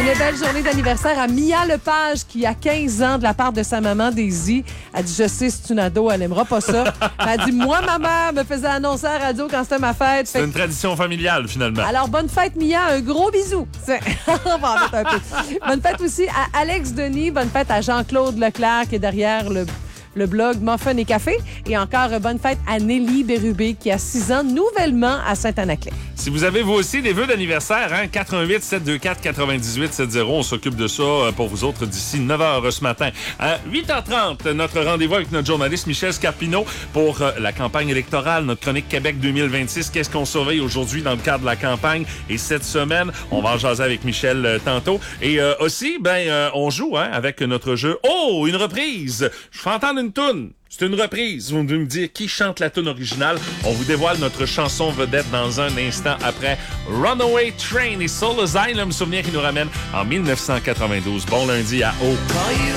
Une belle journée d'anniversaire à Mia Lepage qui a 15 ans de la part de sa maman Daisy. Elle dit, je sais, c'est une ado, elle aimera pas ça. Elle a dit, moi, ma mère me faisait annoncer à la radio quand c'était ma fête. C'est une tradition familiale, finalement. Alors, bonne fête, Mia. Un gros bisou. On va en mettre un peu. Bonne fête aussi à Alex Denis. Bonne fête à Jean-Claude Leclerc qui est derrière le blog Muffin et Café. Et encore bonne fête à Nelly Bérubé qui a 6 ans nouvellement à Saint-Anaclet. Si vous avez vous aussi des vœux d'anniversaire, 88 724 98 70, on s'occupe de ça pour vous autres d'ici 9h ce matin. À 8h30, notre rendez-vous avec notre journaliste Michel Scarpino pour la campagne électorale, notre chronique Québec 2026. Qu'est-ce qu'on surveille aujourd'hui dans le cadre de la campagne? Et cette semaine, on va en jaser avec Michel tantôt. Et aussi, on joue avec notre jeu. Oh, une reprise! Je fais entendre une toune. C'est une reprise. Vous devez me dire qui chante la toune originale. On vous dévoile notre chanson vedette dans un instant après Runaway Train et Soul Asylum, souvenir qui nous ramène en 1992. Bon lundi à O.